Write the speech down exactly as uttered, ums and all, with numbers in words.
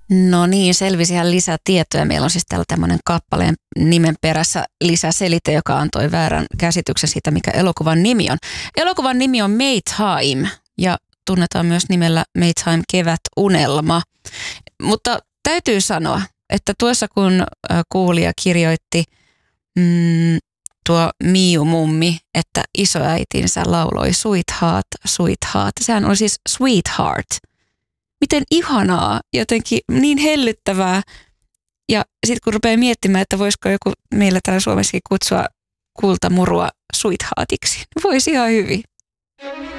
No niin, selvisihän lisätietoja. Meillä on siis täällä tämmöinen kappaleen nimen perässä lisäselite, joka antoi väärän käsityksen siitä, mikä elokuvan nimi on. Elokuvan nimi on Maytime ja tunnetaan myös nimellä Maytime kevätunelma. Mutta täytyy sanoa, että tuossa kun kuulija kirjoitti mm, tuo Miu-mummi, että isoäitinsä lauloi Sweetheart, Sweetheart. Sehän on siis Sweetheart. Miten ihanaa, jotenkin niin hellyttävää. Ja sitten kun rupeaa miettimään, että voisiko joku meillä täällä Suomessakin kutsua kultamurua Sweetheartiksi, voisi ihan hyvin.